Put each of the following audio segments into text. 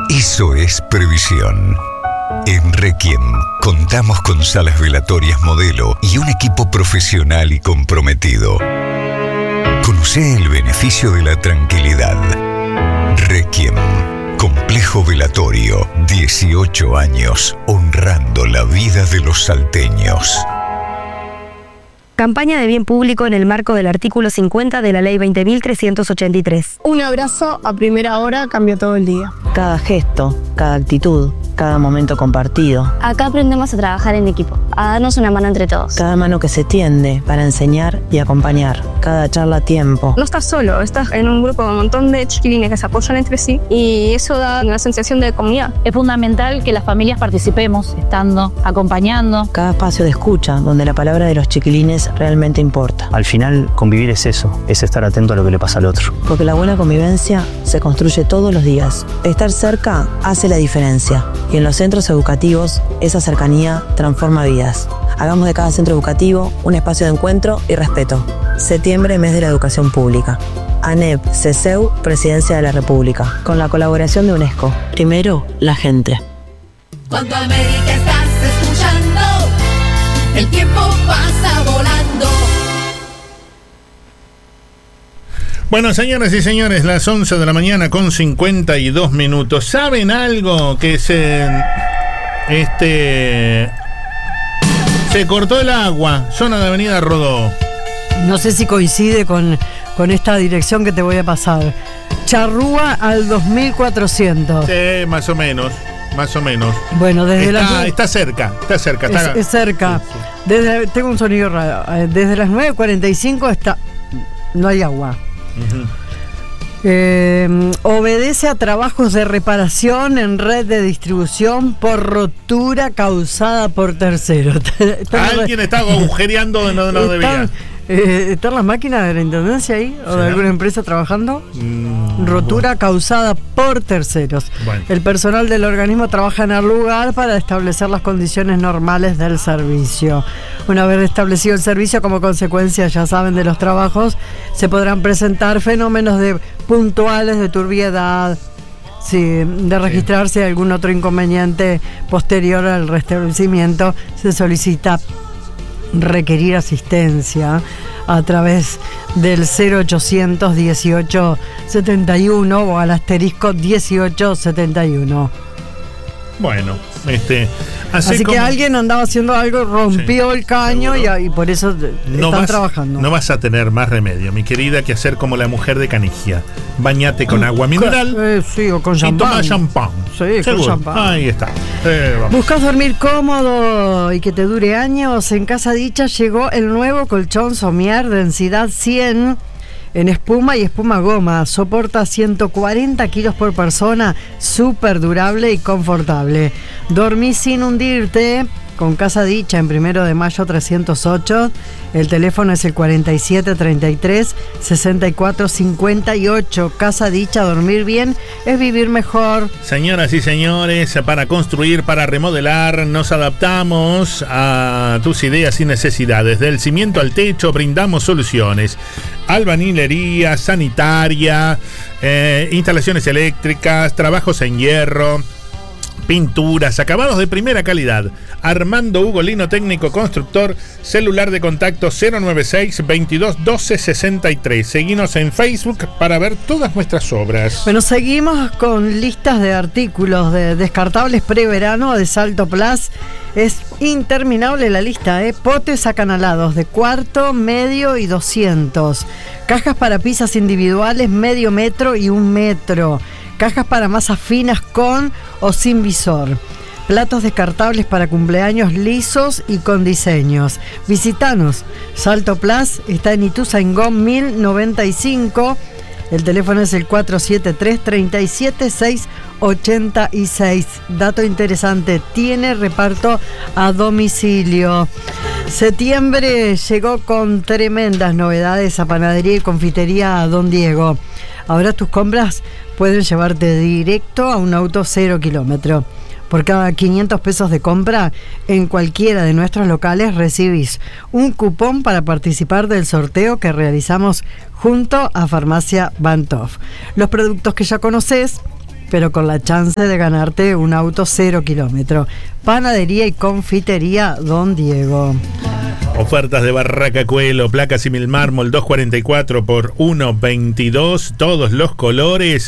Eso es previsión. En Requiem contamos con salas velatorias modelo y un equipo profesional y comprometido. Conocé el beneficio de la tranquilidad. Requiem, complejo velatorio, 18 años, honrando la vida de los salteños. Campaña de bien público en el marco del artículo 50 de la Ley 20.383. Un abrazo a primera hora cambia todo el día. Cada gesto, cada actitud, cada momento compartido. Acá aprendemos a trabajar en equipo, a darnos una mano entre todos. Cada mano que se tiende para enseñar y acompañar. Cada charla a tiempo. No estás solo, estás en un grupo de un montón de chiquilines que se apoyan entre sí y eso da una sensación de comunidad. Es fundamental que las familias participemos, estando, acompañando. Cada espacio de escucha donde la palabra de los chiquilines realmente importa. Al final, convivir es eso, es estar atento a lo que le pasa al otro. Porque la buena convivencia se construye todos los días. Estar cerca hace la diferencia. Y en los centros educativos, esa cercanía transforma vidas. Hagamos de cada centro educativo un espacio de encuentro y respeto. Septiembre, mes de la educación pública. ANEP, CESEU, Presidencia de la República. Con la colaboración de UNESCO. Primero, la gente. Cuando América estás escuchando, el tiempo pasa volando. Bueno, señoras y señores, las 11 de la mañana con 52 minutos. ¿Saben algo? Que se cortó el agua, zona de Avenida Rodó. No sé si coincide con esta dirección que te voy a pasar. Charrúa al 2400. Sí, más o menos. Bueno, desde está cerca. Es cerca. Sí. Tengo un sonido raro. Desde las 9:45 no hay agua. Uh-huh. Obedece a trabajos de reparación en red de distribución por rotura causada por terceros. Alguien está agujereando donde no debía. ¿Están las máquinas de la intendencia ahí? ¿O de alguna empresa trabajando? Rotura causada por terceros. Bueno. El personal del organismo trabaja en el lugar para establecer las condiciones normales del servicio. Una vez establecido el servicio, como consecuencia, ya saben, de los trabajos, se podrán presentar fenómenos puntuales de turbiedad. Sí, de registrarse algún otro inconveniente posterior al restablecimiento, se solicita requerir asistencia a través del 0800 1871 o al asterisco 1871. Bueno, así que alguien andaba haciendo algo, rompió el caño y por eso están trabajando. No vas a tener más remedio, mi querida, que hacer como la mujer de Canigia. Bañate con agua mineral sí, o con champán. Y toma champán. Sí, con champán. Ahí está. ¿Buscas dormir cómodo y que te dure años? En Casa Dicha llegó el nuevo colchón Somier densidad 100 en espuma y espuma goma. Soporta 140 kilos por persona, súper durable y confortable. Dormí sin hundirte con Casa Dicha en 1 de Mayo 308. El teléfono es el 4733-6458. Casa Dicha, dormir bien es vivir mejor. Señoras y señores, para construir, para remodelar, nos adaptamos a tus ideas y necesidades. Del cimiento al techo brindamos soluciones. Albañilería, sanitaria, instalaciones eléctricas, trabajos en hierro, pinturas, acabados de primera calidad. Armando Ugolino, técnico constructor, celular de contacto 096 22 12 63. Seguinos en Facebook para ver todas nuestras obras. Bueno, seguimos con listas de artículos de descartables preverano de Salto Plus. Es interminable la lista, potes acanalados de cuarto, medio y 200. Cajas para pizzas individuales, medio metro y 1 metro. Cajas para masas finas con o sin visor. Platos descartables para cumpleaños lisos y con diseños. Visítanos. Salto Plus está en Ituzaingó 1095. El teléfono es el 473-37686. Dato interesante, tiene reparto a domicilio. Septiembre llegó con tremendas novedades a Panadería y Confitería Don Diego. Ahora tus compras pueden llevarte directo a un auto 0 kilómetro. Por cada 500 pesos de compra en cualquiera de nuestros locales recibís un cupón para participar del sorteo que realizamos junto a Farmacia Bantoff. Los productos que ya conocés pero con la chance de ganarte un auto 0 kilómetro. Panadería y confitería Don Diego. Ofertas de Barraca Cuelo, placas y mil mármol, 244 por 1.22, todos los colores,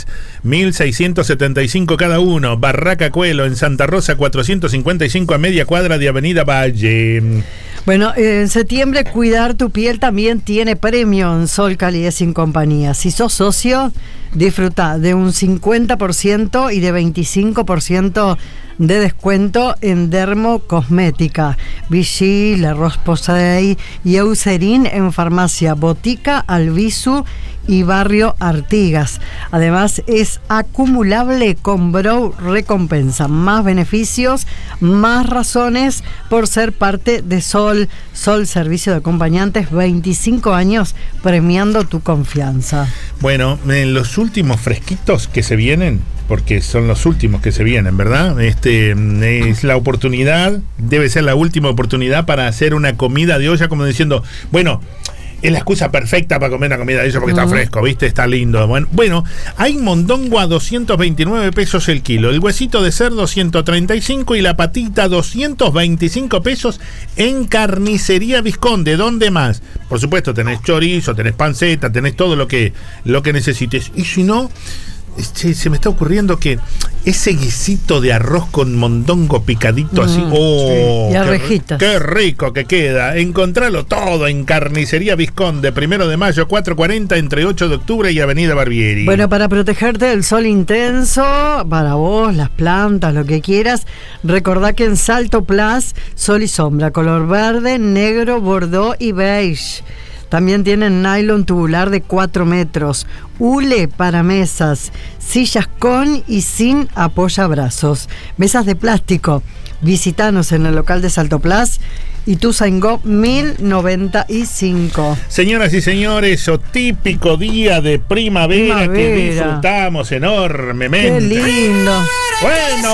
1.675 cada uno. Barraca Cuelo en Santa Rosa 455 a media cuadra de Avenida Valle. Bueno, en septiembre cuidar tu piel también tiene premio en Sol Calidez Sin Compañía. Si sos socio, disfruta de un 50% y de 25% de descuento en dermocosmética, Vichy, La Roche-Posay y Eucerin en Farmacia Botica, Albizu y Barrio Artigas. Además es acumulable con Brow Recompensa. Más beneficios, más razones por ser parte de Sol. Sol Servicio de Acompañantes, 25 años premiando tu confianza. Bueno, en los últimos fresquitos que se vienen, porque son los últimos que se vienen, ¿verdad? Es la oportunidad, debe ser la última oportunidad para hacer una comida de olla, como diciendo, bueno, es la excusa perfecta para comer una comida de olla porque está fresco, ¿viste? Está lindo. Bueno, hay mondongo a 229 pesos el kilo, el huesito de cerdo 135 y la patita 225 pesos en Carnicería Visconde. ¿Dónde más? Por supuesto, tenés chorizo, tenés panceta, tenés todo lo que necesites. Y si no, se me está ocurriendo que ese guisito de arroz con mondongo picadito así, sí. Y arvejitas. Qué rico que queda. Encontralo todo en Carnicería Visconde, 1 de mayo, 440, entre 8 de octubre y Avenida Barbieri. Bueno, para protegerte del sol intenso, para vos, las plantas, lo que quieras, recordá que en Salto Plus, sol y sombra, color verde, negro, bordeaux y beige. También tienen nylon tubular de 4 metros, hule para mesas, sillas con y sin apoyabrazos, mesas de plástico. Visítanos en el local de Salto Plus, Ituzaingó 1095. Señoras y señores, o típico día de primavera que disfrutamos enormemente. ¡Qué lindo! ¡Bueno!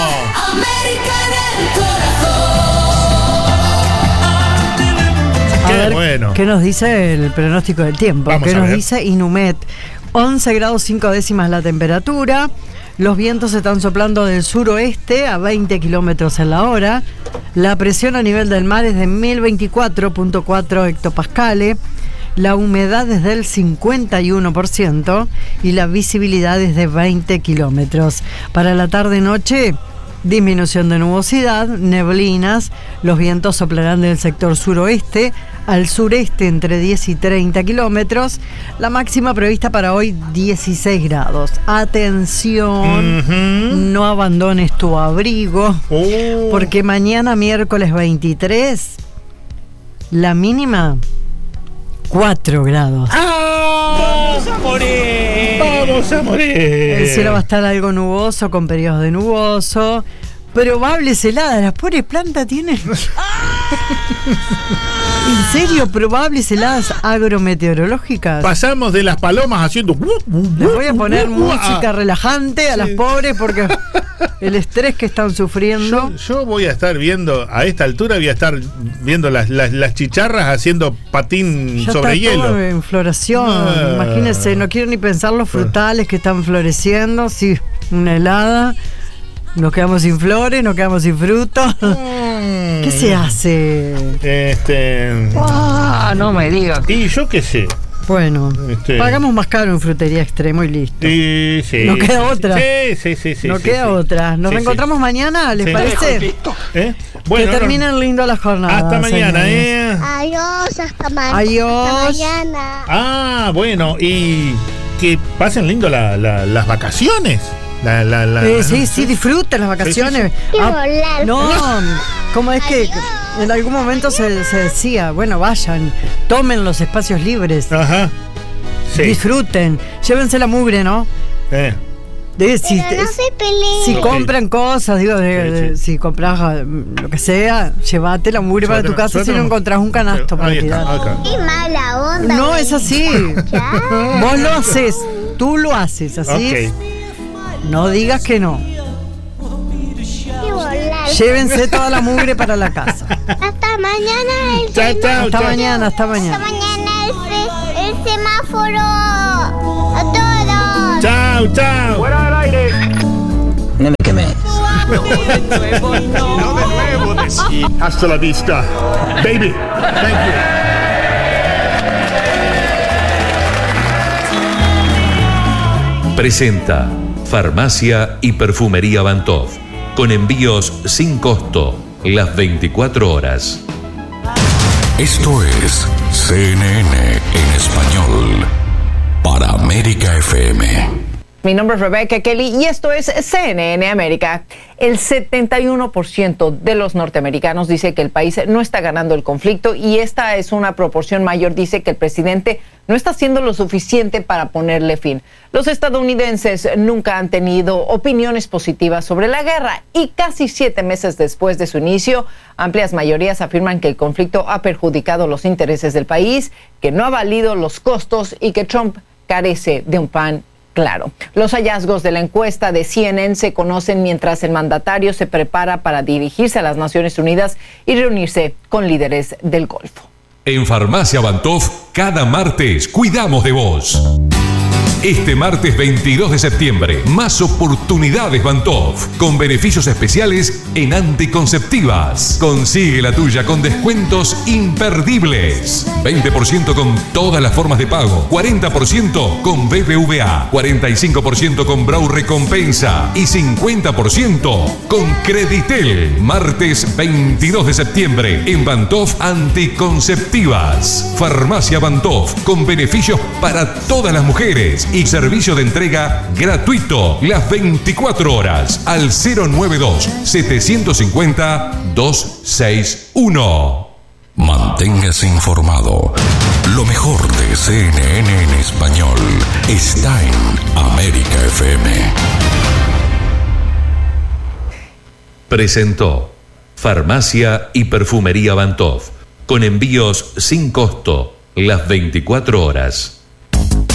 A ver, bueno, ¿qué nos dice el pronóstico del tiempo? ¿Qué nos dice Inumet? 11 grados 5 décimas la temperatura. Los vientos están soplando del suroeste a 20 kilómetros en la hora. La presión a nivel del mar es de 1024.4 hectopascales. La humedad es del 51% y la visibilidad es de 20 kilómetros. Para la tarde-noche, disminución de nubosidad, neblinas, los vientos soplarán del sector suroeste al sureste entre 10 y 30 kilómetros, la máxima prevista para hoy 16 grados. Atención, no abandones tu abrigo, porque mañana miércoles 23, la mínima 4 grados. ¡Vamos a morir! ¡Vamos a morir! El cielo va a estar algo nuboso, con periodos de nuboso. Probables heladas. Las pobres plantas tienen... ¿En serio? ¿Probables heladas agrometeorológicas? Pasamos de las palomas haciendo... Les voy a poner música relajante a las pobres porque el estrés que están sufriendo. Yo voy a estar viendo, a esta altura voy a estar viendo las chicharras haciendo patín ya sobre está hielo. Todo en floración. Imagínense, no quiero ni pensar los frutales que están floreciendo. Sí, una helada. Nos quedamos sin flores, nos quedamos sin frutos. ¿Qué se hace? No me digas. Y yo qué sé. Bueno, pagamos más caro en Frutería Extremo y listo. Sí. No queda otra. Sí. No queda otra. Nos reencontramos mañana, ¿les parece? Bueno, que terminen lindo la jornada. Hasta mañana, Adiós, hasta mañana. Adiós. Hasta mañana. Bueno, y que pasen lindo las vacaciones. Sí, disfruten las vacaciones. Sí. No, como es que en algún momento se decía, bueno, vayan, tomen los espacios libres. Ajá. Sí. Disfruten, llévense la mugre, ¿no? Si compran cosas, si compras lo que sea, llévate la mugre para tu casa si no encontrás un canasto para tirar. Qué mala onda. No, es así. Vos lo haces, tú lo haces así. Okay. No digas que no. Llévense toda la mugre para la casa. Hasta mañana. Hasta mañana. Hasta mañana el semáforo. A todos. Chao. Fuera del aire. No me quemes. No de nuevo, decía. Hasta la vista, baby. Thank you. Presenta Farmacia y Perfumería Bantov, con envíos sin costo, las 24 horas. Esto es CNN en español para América FM. Mi nombre es Rebecca Kelly y esto es CNN América. El 71% de los norteamericanos dice que el país no está ganando el conflicto y esta es una proporción mayor. Dice que el presidente no está haciendo lo suficiente para ponerle fin. Los estadounidenses nunca han tenido opiniones positivas sobre la guerra y casi 7 meses después de su inicio, amplias mayorías afirman que el conflicto ha perjudicado los intereses del país, que no ha valido los costos y que Trump carece de un plan claro. Los hallazgos de la encuesta de CNN se conocen mientras el mandatario se prepara para dirigirse a las Naciones Unidas y reunirse con líderes del Golfo. En Farmacia Bantov, cada martes cuidamos de vos. Este martes 22 de septiembre, más oportunidades Bantov, con beneficios especiales en anticonceptivas. Consigue la tuya con descuentos imperdibles. 20% con todas las formas de pago, 40% con BBVA, 45% con Brau Recompensa y 50% con Creditel. Martes 22 de septiembre, en Bantov Anticonceptivas. Farmacia Bantov, con beneficios para todas las mujeres y servicio de entrega gratuito las 24 horas al 092-750-261. Manténgase informado. Lo mejor de CNN en español está en América FM. Presentó Farmacia y Perfumería Bantov, con envíos sin costo las 24 horas.